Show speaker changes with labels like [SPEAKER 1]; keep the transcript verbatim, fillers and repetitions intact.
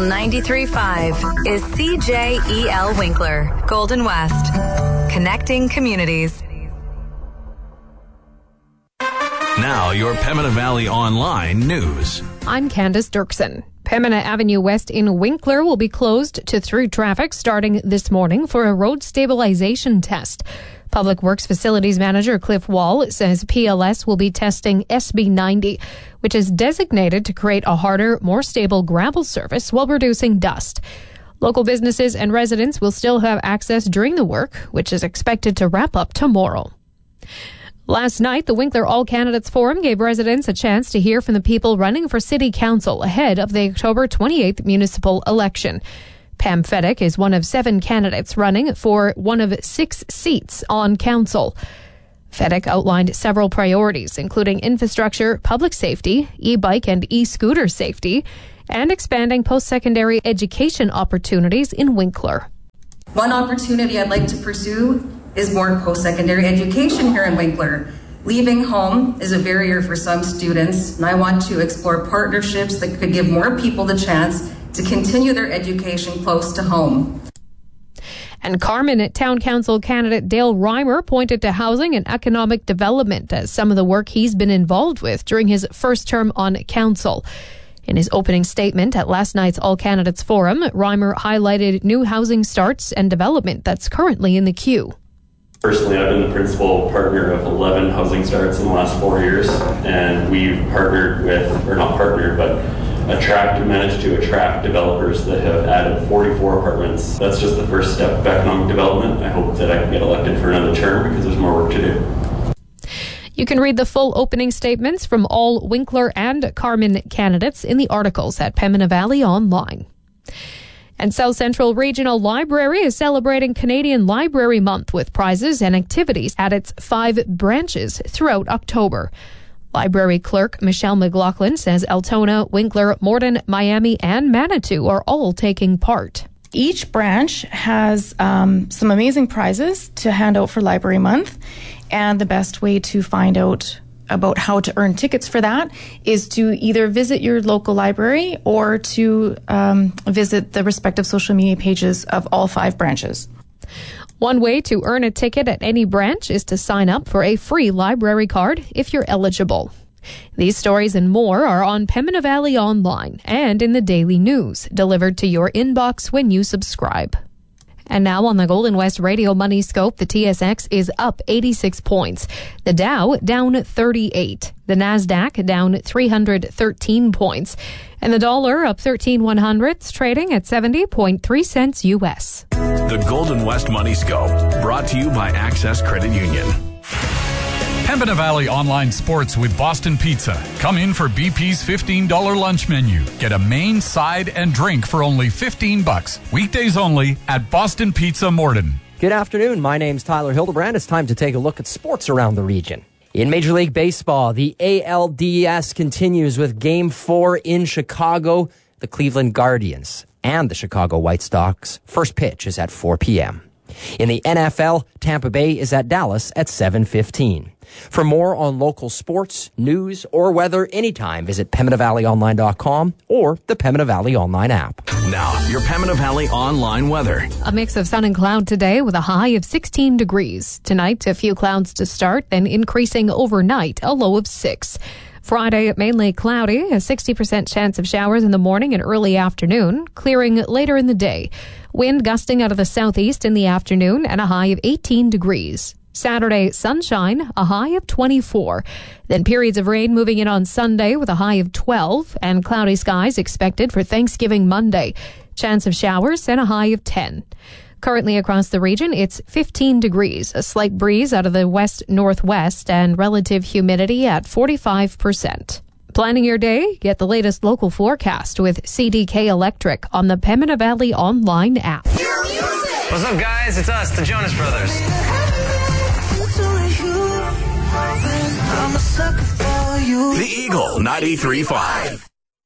[SPEAKER 1] ninety-three point five is C J E L Winkler, Golden West, connecting communities.
[SPEAKER 2] Now, your Pembina Valley Online news.
[SPEAKER 3] I'm Candace Dirksen. Pembina Avenue West in Winkler will be closed to through traffic starting this morning for a road stabilization test. Public Works Facilities Manager Cliff Wall says P L S will be testing S B ninety, which is designated to create a harder, more stable gravel surface while reducing dust. Local businesses and residents will still have access during the work, which is expected to wrap up tomorrow. Last night, the Winkler All Candidates Forum gave residents a chance to hear from the people running for City Council ahead of the October twenty-eighth municipal election. Pam Fedek is one of seven candidates running for one of six seats on council. Fedek outlined several priorities, including infrastructure, public safety, e-bike and e-scooter safety, and expanding post-secondary education opportunities in Winkler.
[SPEAKER 4] One opportunity I'd like to pursue is more post-secondary education here in Winkler. Leaving home is a barrier for some students, and I want to explore partnerships that could give more people the chance to continue their education close to home.
[SPEAKER 3] And Carman Town Council candidate Dale Reimer pointed to housing and economic development as some of the work he's been involved with during his first term on council. In his opening statement at last night's All Candidates Forum, Reimer highlighted new housing starts and development that's currently in the queue.
[SPEAKER 5] Personally, I've been the principal partner of eleven housing starts in the last four years, and we've partnered with, or not partnered, but attract, managed to attract developers that have added forty-four apartments. That's just the first step of economic development. I hope that I can get elected for another term because there's more work to do.
[SPEAKER 3] You can read the full opening statements from all Winkler and Carman candidates in the articles at Pembina Valley Online. And South Central Regional Library is celebrating Canadian Library Month with prizes and activities at its five branches throughout October. Library clerk Michelle McLaughlin says Altona, Winkler, Morden, Miami, and Manitou are all taking part.
[SPEAKER 6] Each branch has um, some amazing prizes to hand out for Library Month, and the best way to find out about how to earn tickets for that is to either visit your local library or to um, visit the respective social media pages of all five branches.
[SPEAKER 3] One way to earn a ticket at any branch is to sign up for a free library card if you're eligible. These stories and more are on Pembina Valley Online and in the Daily News, delivered to your inbox when you subscribe. And now on the Golden West Radio Money Scope, the T S X is up eighty-six points. The Dow down thirty-eight. The Nasdaq down three hundred thirteen points. And the dollar up thirteen one hundredths, trading at seventy point three cents U S.
[SPEAKER 2] The Golden West Money Scope, brought to you by Access Credit Union.
[SPEAKER 7] Pembina Valley Online Sports with Boston Pizza. Come in for B P's fifteen dollars lunch menu. Get a main, side, and drink for only fifteen bucks. Weekdays only at Boston Pizza Morden.
[SPEAKER 8] Good afternoon. My name's Tyler Hildebrand. It's time to take a look at sports around the region. In Major League Baseball, the A L D S continues with Game four in Chicago. The Cleveland Guardians and the Chicago White Sox. First pitch is at four p.m. In the N F L, Tampa Bay is at Dallas at seven fifteen. For more on local sports, news, or weather anytime, visit Pembina Valley Online dot com or the Pembina Valley Online app.
[SPEAKER 2] Now, your Pembina Valley Online weather.
[SPEAKER 3] A mix of sun and cloud today with a high of sixteen degrees. Tonight, a few clouds to start, then increasing overnight, a low of six. Friday, mainly cloudy, a sixty percent chance of showers in the morning and early afternoon, clearing later in the day. Wind gusting out of the southeast in the afternoon and a high of eighteen degrees. Saturday, sunshine, a high of twenty-four. Then periods of rain moving in on Sunday with a high of twelve, and cloudy skies expected for Thanksgiving Monday. Chance of showers and a high of ten. Currently across the region, it's fifteen degrees, a slight breeze out of the west-northwest, and relative humidity at forty-five percent. Planning your day? Get the latest local forecast with C D K Electric on the Pembina Valley Online app.
[SPEAKER 9] What's up, guys? It's us, the Jonas Brothers.
[SPEAKER 2] The Eagle ninety-three point five.